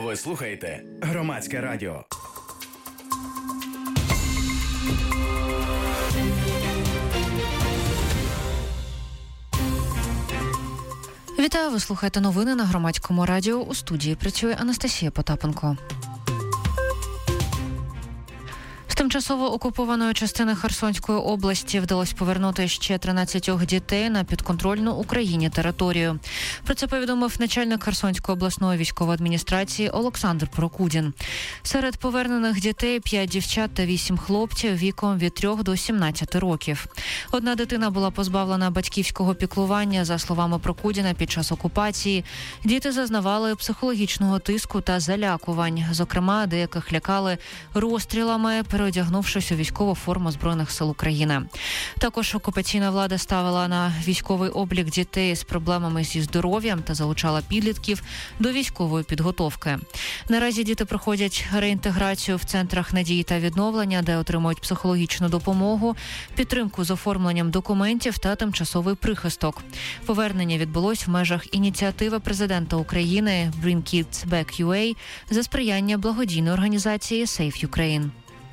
Ви слухаєте Громадське радіо. Вітаю, ви слухаєте новини на Громадському радіо. У студії працює Анастасія Потапенко. З тимчасово окупованої частини Херсонської області вдалося повернути ще 13 дітей на підконтрольну Україні територію. Про це повідомив начальник Херсонської обласної військової адміністрації Олександр Прокудін. Серед повернених дітей 5 дівчат та 8 хлопців віком від 3 до 17 років. Одна дитина була позбавлена батьківського піклування, за словами Прокудіна, під час окупації. Діти зазнавали психологічного тиску та залякувань. Зокрема, деяких лякали розстрілами, переодягнувшись у військову форму Збройних сил України. Також окупаційна влада ставила на військовий облік дітей з проблемами зі здоров'ям та залучала підлітків до військової підготовки. Наразі діти проходять реінтеграцію в центрах надії та відновлення, де отримують психологічну допомогу, підтримку з оформленням документів та тимчасовий прихисток. Повернення відбулось в межах ініціативи президента України Bring Kids Back UA за сприяння благодійної організації Save Ukraine.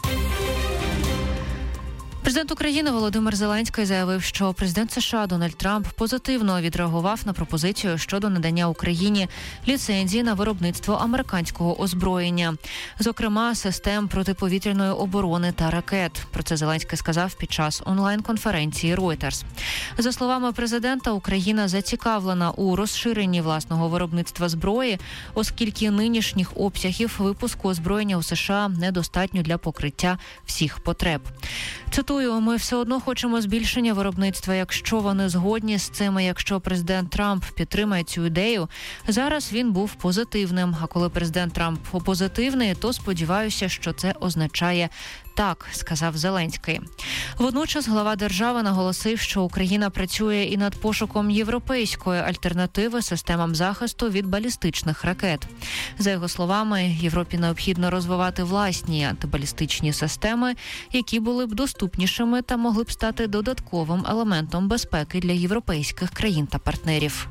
Президент України Володимир Зеленський заявив, що президент США Дональд Трамп позитивно відреагував на пропозицію щодо надання Україні ліцензії на виробництво американського озброєння, зокрема систем протиповітряної оборони та ракет. Про це Зеленський сказав під час онлайн-конференції Reuters. За словами президента, Україна зацікавлена у розширенні власного виробництва зброї, оскільки нинішніх обсягів випуску озброєння у США недостатньо для покриття всіх потреб. Цитую: «Ми все одно хочемо збільшення виробництва, якщо вони згодні з цим, якщо президент Трамп підтримає цю ідею». Зараз він був позитивним, а коли президент Трамп позитивний, то сподіваюся, що це означає «так», сказав Зеленський. Водночас глава держави наголосив, що Україна працює і над пошуком європейської альтернативи системам захисту від балістичних ракет. За його словами, Європі необхідно розвивати власні антибалістичні системи, які були б доступнішими та могли б стати додатковим елементом безпеки для європейських країн та партнерів.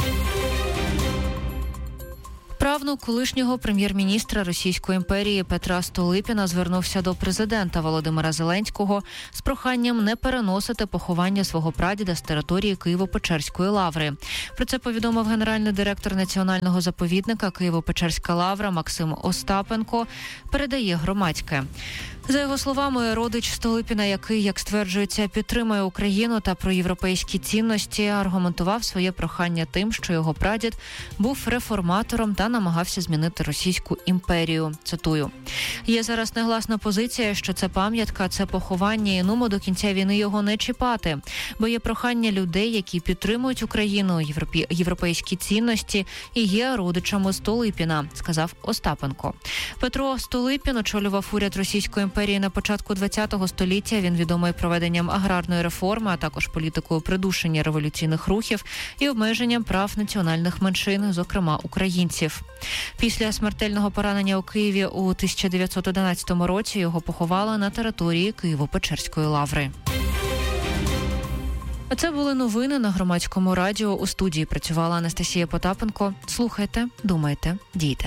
Правнук колишнього прем'єр-міністра Російської імперії Петра Столипіна звернувся до президента Володимира Зеленського з проханням не переносити поховання свого прадіда з території Києво-Печерської лаври. Про це повідомив генеральний директор національного заповідника Києво-Печерська лавра Максим Остапенко, передає Громадське. За його словами, родич Столипіна, який, як стверджується, підтримує Україну та проєвропейські цінності, аргументував своє прохання тим, що його прадід був реформатором та намагався змінити Російську імперію. Цитую: «Є зараз негласна позиція, що це пам'ятка, це поховання, і нумо до кінця війни його не чіпати. Бо є прохання людей, які підтримують Україну, європейські цінності і є родичами Столипіна», сказав Остапенко. Петро Столипін очолював уряд Російської імперії на початку ХХ століття. Він відомий проведенням аграрної реформи, а також політикою придушення революційних рухів і обмеженням прав національних меншин, зокрема українців. Після смертельного поранення у Києві у 1911 році його поховали на території Києво-Печерської лаври. А це були новини на Громадському радіо. У студії працювала Анастасія Потапенко. Слухайте, думайте, дійте.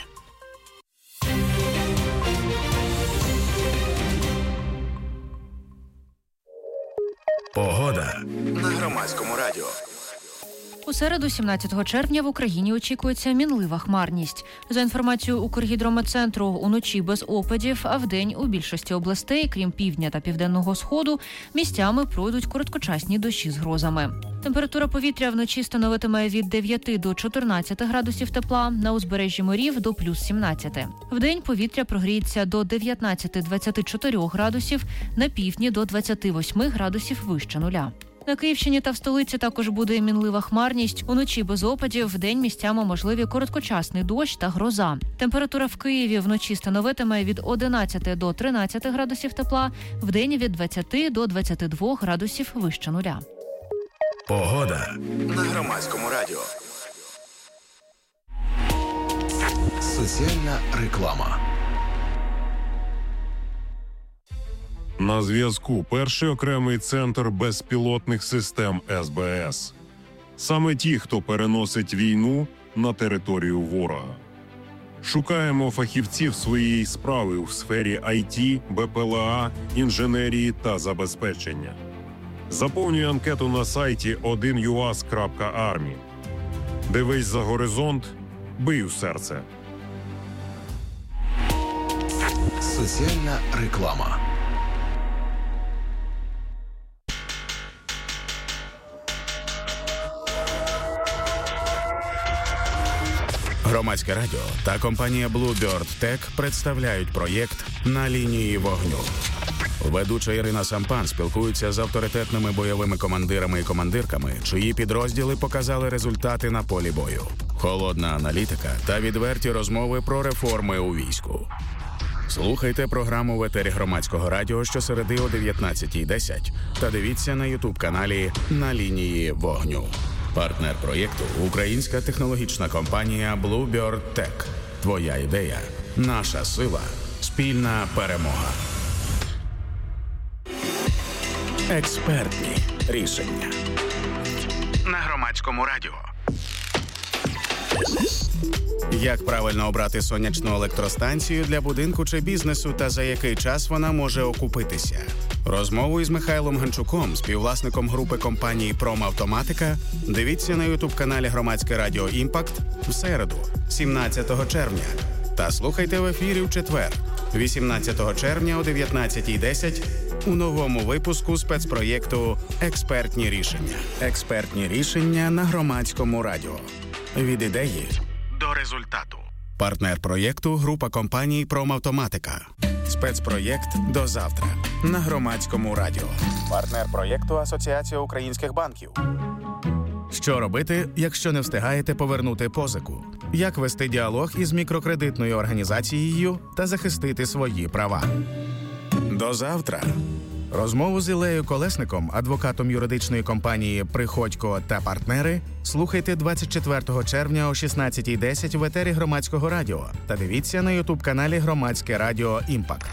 Погода на Громадському радіо. У середу, 17 червня, в Україні очікується мінлива хмарність. За інформацією Укргідрометцентру, уночі без опадів, а вдень у більшості областей, крім півдня та південного сходу, місцями пройдуть короткочасні дощі з грозами. Температура повітря вночі становитиме від 9 до 14 градусів тепла, на узбережжі морів до плюс 17. Вдень повітря прогріється до 19-24 градусів, на півдні до 28 градусів вище нуля. На Київщині та в столиці також буде мінлива хмарність. Уночі без опадів, вдень місцями можливі короткочасний дощ та гроза. Температура в Києві вночі становитиме від 11 до 13 градусів тепла, вдень від 20 до 22 градусів вище нуля. Погода на Громадському радіо. Соціальна реклама. На зв'язку перший окремий центр безпілотних систем СБС. Саме ті, хто переносить війну на територію ворога. Шукаємо фахівців своєї справи у сфері IT, БПЛА, інженерії та забезпечення. Заповнюй анкету на сайті 1uas.army. Дивись за горизонт, бий у серце. Соціальна реклама. Громадське радіо та компанія Bluebird Tech представляють проєкт «На лінії вогню». Ведуча Ірина Сампан спілкується з авторитетними бойовими командирами і командирками, чиї підрозділи показали результати на полі бою. Холодна аналітика та відверті розмови про реформи у війську. Слухайте програму в етері Громадського радіо щосереди о 19:10 та дивіться на YouTube-каналі «На лінії вогню». Партнер проєкту – українська технологічна компанія Bluebird Tech. Твоя ідея – наша сила, спільна перемога. Експертні рішення. На Громадському радіо. Як правильно обрати сонячну електростанцію для будинку чи бізнесу та за який час вона може окупитися? Розмову із Михайлом Гончуком, співвласником групи компанії «Промавтоматика», дивіться на ютуб-каналі Громадське радіо «Імпакт» в середу, 17 червня. Та слухайте в ефірі в четвер, 18 червня о 19:10 у новому випуску спецпроєкту «Експертні рішення». Експертні рішення на Громадському радіо. Від ідеї до результату. Партнер проєкту – група компаній «Промавтоматика». Спецпроєкт «До завтра» на Громадському радіо. Партнер проєкту – Асоціація українських банків. Що робити, якщо не встигаєте повернути позику? Як вести діалог із мікрокредитною організацією та захистити свої права? До завтра. Розмову з Іллею Колесником, адвокатом юридичної компанії «Приходько та партнери», слухайте 24 червня о 16:10 в етері Громадського радіо та дивіться на ютуб-каналі Громадське радіо «Імпакт».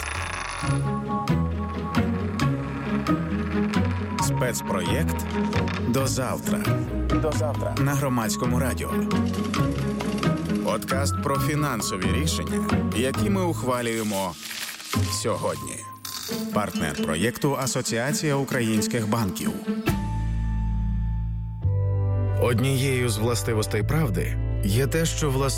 Спецпроєкт «До завтра». До завтра на Громадському радіо. Подкаст про фінансові рішення, які ми ухвалюємо сьогодні. Партнер проєкту – Асоціація українських банків. Однією з властивостей правди є те, що